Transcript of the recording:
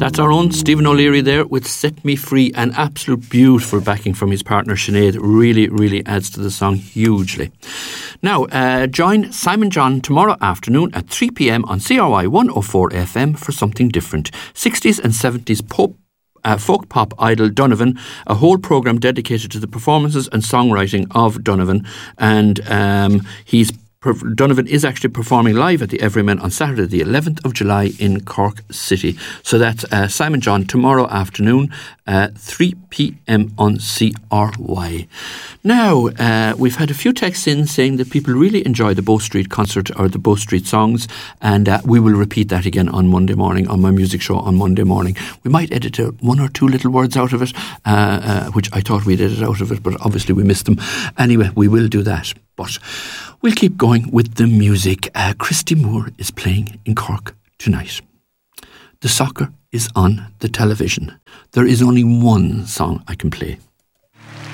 That's our own Stephen O'Leary there with Set Me Free, an absolute beautiful backing from his partner Sinead. Really, really adds to the song hugely. Now, join Simon John tomorrow afternoon at 3 p.m. on CRY 104 FM for something different. 60s and 70s folk pop idol Donovan, a whole programme dedicated to the performances and songwriting of Donovan. And Donovan is actually performing live at the Everyman on Saturday the 11th of July in Cork City. So that's Simon John tomorrow afternoon, 3 p.m. on CRY. Now, we've had a few texts in saying that people really enjoy the Bow Street concert or the Bow Street songs, and we will repeat that again on Monday morning on my music show on Monday morning. We might edit one or two little words out of it, which I thought we'd edit out of it, but obviously we missed them. Anyway, we will do that. But we'll keep going with the music. Christy Moore is playing in Cork tonight. The soccer is on the television. There is only one song I can play.